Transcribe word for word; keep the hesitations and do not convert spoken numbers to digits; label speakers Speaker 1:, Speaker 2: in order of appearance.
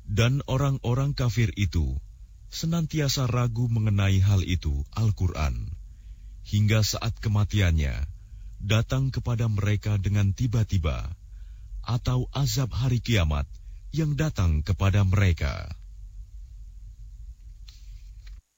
Speaker 1: Dan orang-orang kafir itu senantiasa ragu mengenai hal itu Al-Quran, hingga saat kematiannya datang kepada mereka dengan tiba-tiba, atau azab hari kiamat yang datang kepada mereka.